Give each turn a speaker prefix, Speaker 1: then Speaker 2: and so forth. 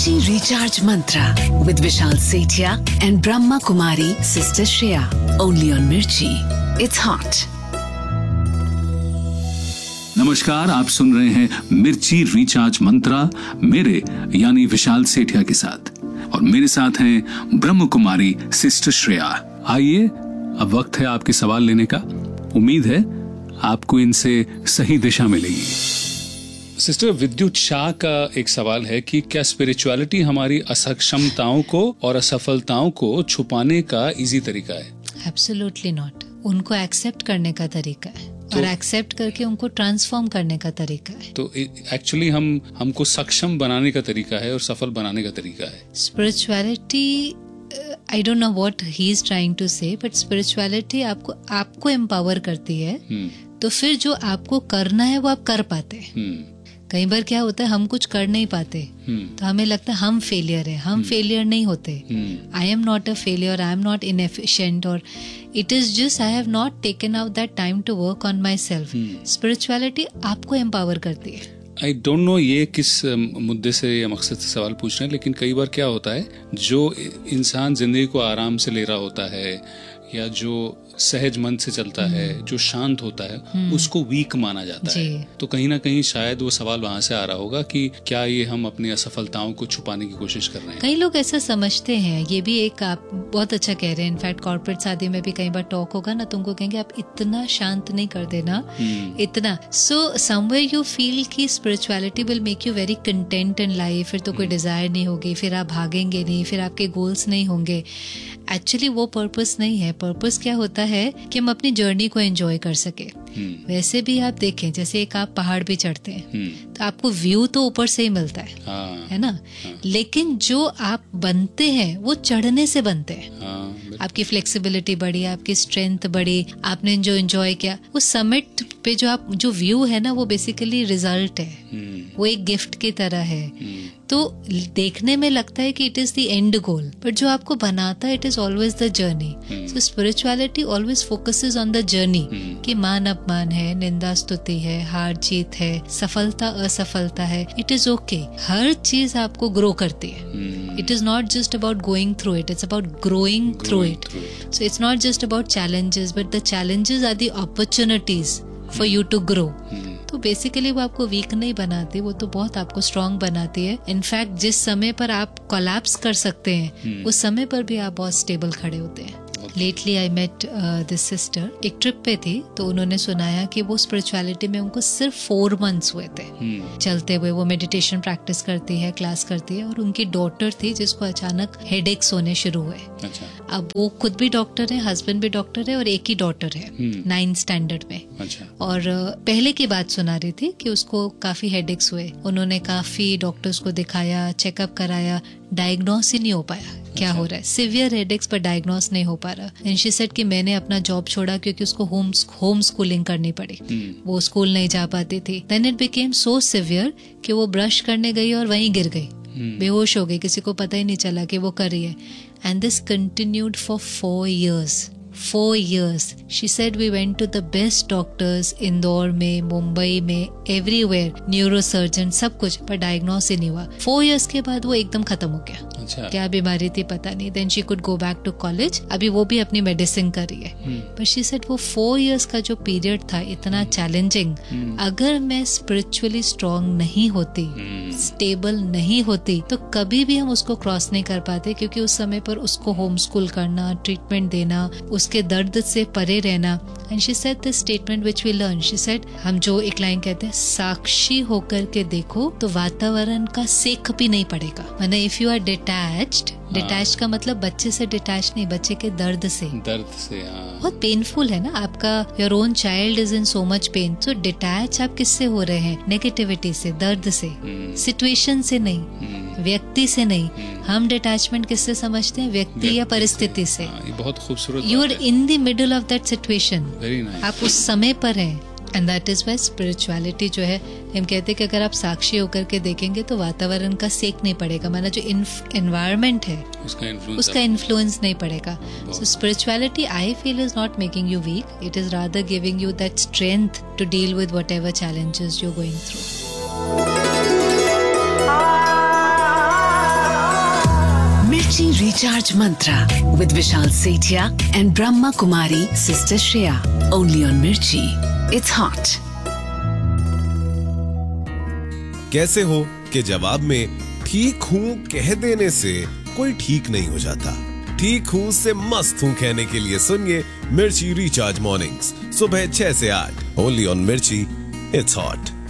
Speaker 1: Mirchi Recharge Mantra with Vishal Sethia and Brahma Kumari Sister Shreya. Only on Mirchi. It's hot.
Speaker 2: नमस्कार, आप सुन रहे हैं मिर्ची recharge मंत्रा मेरे यानी विशाल सेठिया के साथ, और मेरे साथ हैं ब्रह्म कुमारी सिस्टर श्रेया। आइए, अब वक्त है आपके सवाल लेने का। उम्मीद है आपको इनसे सही दिशा मिलेगी। सिस्टर, विद्युत शाह का एक सवाल है कि क्या स्पिरिचुअलिटी हमारी असक्षमताओं को और असफलताओं को छुपाने का इजी तरीका है?
Speaker 3: Absolutely not. उनको एक्सेप्ट करने का तरीका है और एक्सेप्ट करके उनको ट्रांसफॉर्म करने का तरीका है। तो
Speaker 2: एक्चुअली हमको सक्षम बनाने का तरीका है और सफल बनाने का तरीका है।
Speaker 3: Spirituality, I don't know what he is trying to से, बट स्पिरिचुअलिटी आपको एम्पावर करती है। तो फिर जो आपको करना है वो आप कर पाते हैं। कई बार क्या होता है, हम कुछ कर नहीं पाते तो हमें लगता है हम फेलियर है। हम फेलियर नहीं होते। I am not a failure, I am not inefficient, और it is just I have not taken out that time to work on my self. Spirituality आपको एम्पावर करती है।
Speaker 2: आई डोंट नो ये किस मुद्दे से या मकसद से सवाल पूछ रहे हैं, लेकिन कई बार क्या होता है, जो इंसान जिंदगी को आराम से ले रहा होता है या जो सहज मन से चलता है, जो शांत होता है, उसको वीक माना जाता है। तो कहीं ना कहीं शायद वो सवाल वहां से आ रहा होगा कि क्या ये हम अपनी असफलताओं को छुपाने की कोशिश कर रहे हैं।
Speaker 3: कई लोग ऐसा समझते हैं। ये भी एक, आप बहुत अच्छा कह रहे हैं। इनफैक्ट कॉर्पोरेट शादी में भी कई बार टॉक होगा ना, तुमको कहेंगे आप इतना शांत नहीं कर देना, इतना। सो समवेयर यू फील कि spirituality will make you very content in life. फिर तो कोई डिजायर नहीं होगी, फिर आप भागेंगे नहीं, फिर आपके गोल्स नहीं होंगे। एक्चुअली वो पर्पस नहीं है। पर्पस क्या होता है कि हम अपनी जर्नी को एंजॉय कर सके। वैसे भी आप देखें, जैसे एक आप पहाड़ भी चढ़ते हैं तो आपको व्यू तो ऊपर से ही मिलता है ना? लेकिन जो आप बनते हैं वो चढ़ने से बनते हैं। आपकी फ्लेक्सिबिलिटी बढ़ी, आपकी स्ट्रेंथ बढ़ी, आपने जो एंजॉय किया, वो समिट पे जो व्यू है ना, वो बेसिकली रिजल्ट है। वो एक गिफ्ट की तरह है। तो देखने में लगता है कि it is the end goal, but जो आपको बनाता है it is always the journey. So spirituality always focuses on the journey कि मान अपमान है, निंदा स्तुति है, हार जीत है, सफलता असफलता है। It is okay. हर चीज आपको ग्रो करती है। It is not just about going through it, it's about growing through it. So it's not just about challenges, but the challenges are the opportunities for you to grow. तो basically वो आपको week नहीं बनाती, वो तो बहुत आपको strong बनाती है। इनफैक्ट जिस समय पर आप कोलैप्स कर सकते हैं, उस समय पर भी आप बहुत स्टेबल खड़े होते हैं। Lately I met this sister, एक ट्रिप पे थी, तो उन्होंने सुनाया कि वो स्पिरिचुअलिटी में उनको सिर्फ 4 months हुए थे चलते हुए। वो मेडिटेशन प्रैक्टिस करती है, क्लास करती है, और उनकी डॉटर थी जिसको अचानक हेडेक्स होने शुरू हुए। अच्छा। अब वो खुद भी डॉक्टर है, हस्बैंड भी डॉक्टर है, और एक ही डॉटर है 9th standard में। अच्छा। और पहले की बात सुना रही थी कि उसको काफी हेडेक्स हुए। उन्होंने काफी डॉक्टर्स को दिखाया, चेकअप कराया, डायग्नोस ही नहीं हो पाया क्या हो रहा है। सिवियर हेडेक्स पर डायग्नोस नहीं हो पा रहा। एंड शी सेड कि मैंने अपना जॉब छोड़ा क्योंकि उसको होम स्कूलिंग करनी पड़ी। वो स्कूल नहीं जा पाती थी। Then it became so severe कि वो ब्रश करने गई और वहीं गिर गई, बेहोश हो गई, किसी को पता ही नहीं चला कि वो कर रही है। And this continued for 4 years. 4 years. She said we went to the best doctors, Indore में, मुंबई में, everywhere, न्यूरोसर्जन, सब कुछ, पर डायग्नोस ही नहीं हुआ। 4 years के बाद वो एकदम खत्म हो गया। अच्छा। क्या बीमारी थी पता नहीं। Then she could go back to college. अभी वो भी अपनी मेडिसिन कर रही है। पर शी सेड वो 4 years का जो पीरियड था इतना चैलेंजिंग, अगर मैं स्पिरिचुअली स्ट्रांग नहीं होती, स्टेबल नहीं होती, तो कभी भी हम उसको क्रॉस नहीं कर पाते। क्योंकि उस समय पर उसको होम स्कूल करना, ट्रीटमेंट देना, उसके दर्द से परे रहना। And she said this statement which we learn, she said, हम जो एक लाइन कहते हैं, साक्षी होकर के देखो तो वातावरण का सेक भी नहीं पड़ेगा। मतलब इफ यू आर डिटैच्ड का मतलब बच्चे से डिटैच नहीं, बच्चे के दर्द से बहुत पेनफुल है ना आपका। Your own child is in so much pain. So detach आप किससे हो रहे हैं? नेगेटिविटी से, दर्द से, सिचुएशन से नहीं, व्यक्ति से नहीं। हम डिटैचमेंट किससे समझते हैं? व्यक्ति या परिस्थिति से।
Speaker 2: बहुत खूबसूरत।
Speaker 3: You are in the middle of that situation.
Speaker 2: nice.
Speaker 3: आप उस समय पर हैं। And that is why spirituality जो है, हम कहते हैं कि अगर आप साक्षी होकर के देखेंगे तो वातावरण का सेक नहीं पड़ेगा, माना जो एनवायरमेंट है उसका इन्फ्लुएंस नहीं पड़ेगा। सो spirituality I feel is not making you week, it is rather giving you that strength to deal with whatever challenges you are going through.
Speaker 1: Recharge Mantra with Vishal Sethia and Brahma Kumari Sister Shreya. Only on Mirchi. It's hot.
Speaker 4: कैसे हो कि जवाब में ठीक हूँ कह देने से कोई ठीक नहीं हो जाता। ठीक हूँ से मस्त हूँ कहने के लिए सुनिए मिर्ची रिचार्ज मॉर्निंग्स सुबह 6 से 8 ओनली ऑन मिर्ची। It's hot.